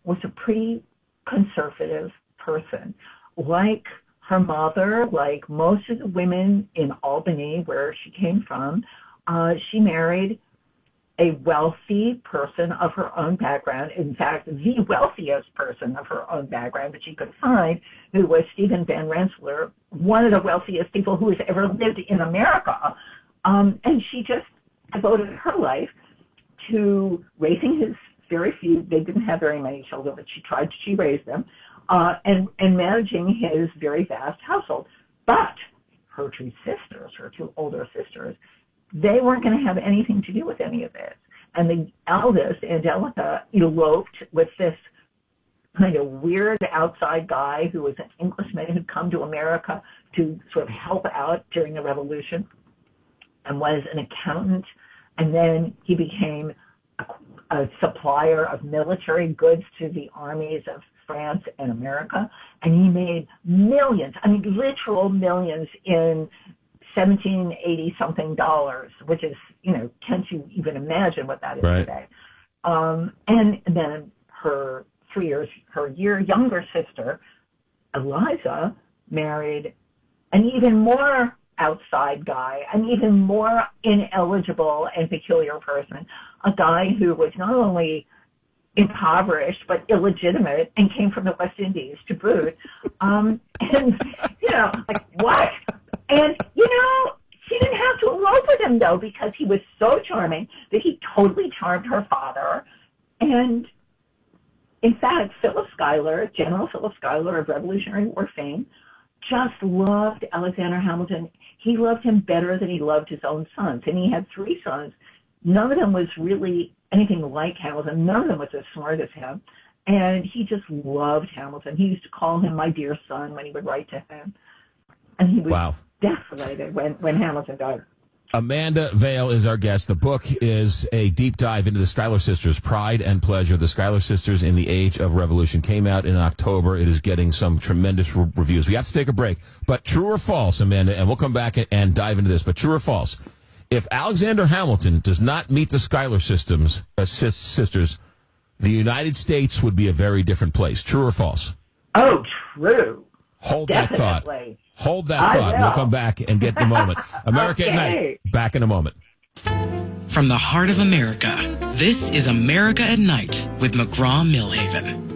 was a pretty conservative person. Like her mother, like most of the women in Albany, where she came from, she married a wealthy person of her own background. In fact, the wealthiest person of her own background that she could find, who was Stephen Van Rensselaer, one of the wealthiest people who has ever lived in America. And she just devoted her life to raising his very few, they didn't have very many children, but she raised them, and managing his very vast household. But her two older sisters, they weren't going to have anything to do with any of this. And the eldest, Angelica, eloped with this kind of weird outside guy who was an Englishman who'd come to America to sort of help out during the Revolution and was an accountant. And then he became a supplier of military goods to the armies of France and America. And he made millions, I mean, literal millions in 1780-something dollars, which is, can't you even imagine what that is today? And then her year younger sister, Eliza, married an even more outside guy, an even more ineligible and peculiar person, a guy who was not only impoverished but illegitimate and came from the West Indies to boot. And, like, what? And, she didn't have to elope with him, though, because he was so charming that he totally charmed her father. And, in fact, General Philip Schuyler of Revolutionary War fame, just loved Alexander Hamilton. He loved him better than he loved his own sons. And he had 3 sons. None of them was really anything like Hamilton. None of them was as smart as him. And he just loved Hamilton. He used to call him my dear son when he would write to him. And he was desolated when Hamilton died. Amanda Vale is our guest. The book is a deep dive into the Schuyler Sisters, Pride and Pleasure. The Schuyler Sisters in the Age of Revolution came out in October. It is getting some tremendous reviews. We have to take a break. But true or false, Amanda, and we'll come back and dive into this, but true or false, if Alexander Hamilton does not meet the Schuyler sisters, the United States would be a very different place. True or false? Oh, true. Hold Definitely. that thought. Hold that thought. We'll come back and get the moment. America at Night. Back in a moment. From the heart of America, this is America at Night with McGraw-Millhaven.